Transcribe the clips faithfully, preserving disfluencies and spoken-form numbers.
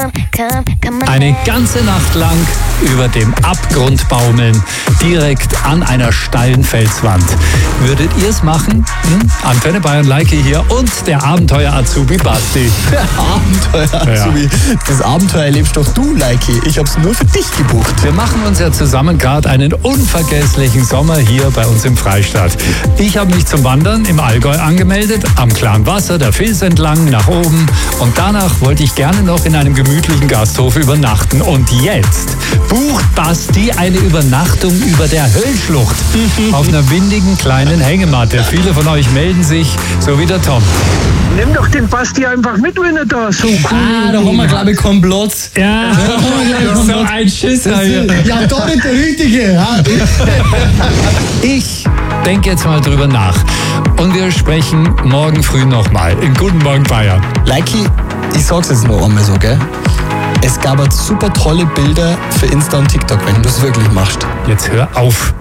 Eine ganze Nacht lang über dem Abgrund baumeln, direkt an einer steilen Felswand. Würdet ihr es machen? Hm? Antenne Bayern Leike hier und der Abenteuer-Azubi Basti. Der Abenteuer-Azubi. Ja. Das Abenteuer erlebst doch du, Leike. Ich hab's nur für dich gebucht. Wir machen uns ja zusammen gerade einen unvergesslichen Sommer hier bei uns im Freistaat. Ich habe mich zum Wandern im Allgäu angemeldet, am klaren Wasser, der Fils entlang, nach oben. Und danach wollte ich gerne noch in einem gemütlichen Gasthof übernachten. Und jetzt bucht Basti eine Übernachtung über der Höllschlucht auf einer windigen kleinen Hängematte. Viele von euch melden sich, so wie der Tom. Nimm doch den Basti einfach mit, wenn er da so cool ist. Ah, da haben wir, glaube ich, keinen Platz. Ja, so ein Schisser hier. Ja, doch nicht der Richtige. Ja. Ich denke jetzt mal drüber nach. Und wir sprechen morgen früh nochmal. In Guten Morgen Bayern. Leiki, ich sag's jetzt noch einmal so, gell? Es gab halt super tolle Bilder für Insta und TikTok, wenn du es wirklich machst. Jetzt hör auf.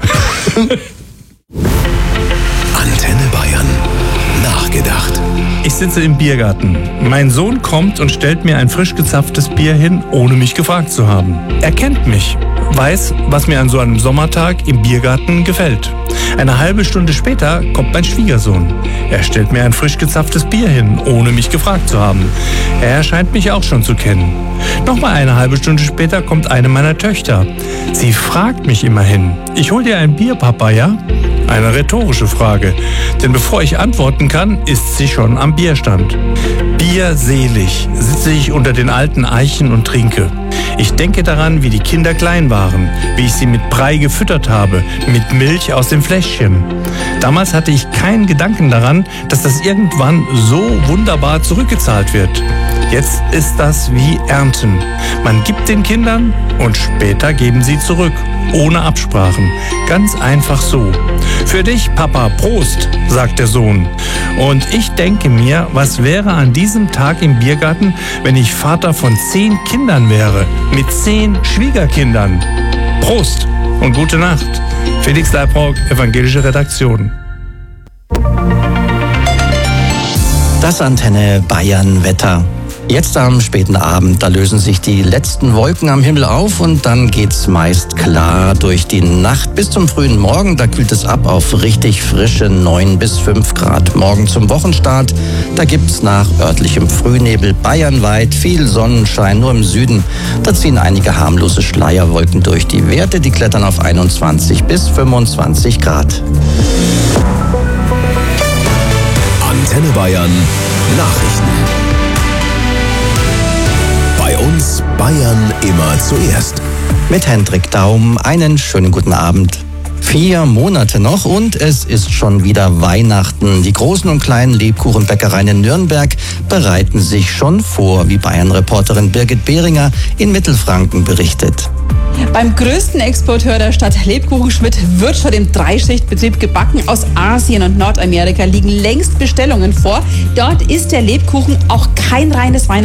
Antenne Bayern. Nachgedacht. Ich sitze im Biergarten. Mein Sohn kommt und stellt mir ein frisch gezapftes Bier hin, ohne mich gefragt zu haben. Er kennt mich, weiß, was mir an so einem Sommertag im Biergarten gefällt. Eine halbe Stunde später kommt mein Schwiegersohn. Er stellt mir ein frisch gezapftes Bier hin, ohne mich gefragt zu haben. Er scheint mich auch schon zu kennen. Nochmal eine halbe Stunde später kommt eine meiner Töchter. Sie fragt mich immerhin: Ich hol dir ein Bier, Papa, ja? Eine rhetorische Frage, denn bevor ich antworten kann, ist sie schon am Bierstand. Bierselig sitze ich unter den alten Eichen und trinke. Ich denke daran, wie die Kinder klein waren, wie ich sie mit Brei gefüttert habe, mit Milch aus dem Fläschchen. Damals hatte ich keinen Gedanken daran, dass das irgendwann so wunderbar zurückgezahlt wird. Jetzt ist das wie Ernten. Man gibt den Kindern und später geben sie zurück. Ohne Absprachen. Ganz einfach so. Für dich, Papa, Prost, sagt der Sohn. Und ich denke mir, was wäre an diesem Tag im Biergarten, wenn ich Vater von zehn Kindern wäre? Mit zehn Schwiegerkindern. Prost und gute Nacht. Felix Leibrock, Evangelische Redaktion. Das Antenne Bayern Wetter. Jetzt am späten Abend, da lösen sich die letzten Wolken am Himmel auf und dann geht's meist klar durch die Nacht bis zum frühen Morgen. Da kühlt es ab auf richtig frische neun bis fünf Grad. Morgen zum Wochenstart, da gibt's nach örtlichem Frühnebel bayernweit viel Sonnenschein, nur im Süden. Da ziehen einige harmlose Schleierwolken durch. Die Werte, die klettern auf einundzwanzig bis fünfundzwanzig Grad. Antenne Bayern Nachrichten. Bei uns Bayern immer zuerst. Mit Hendrik Daum einen schönen guten Abend. Vier Monate noch und es ist schon wieder Weihnachten. Die großen und kleinen Lebkuchenbäckereien in Nürnberg bereiten sich schon vor, wie Bayern-Reporterin Birgit Behringer in Mittelfranken berichtet. Beim größten Exporteur der Stadt Lebkuchenschmidt wird schon im Dreischichtbetrieb gebacken. Aus Asien und Nordamerika liegen längst Bestellungen vor. Dort ist der Lebkuchen auch kein reines Weihnachten.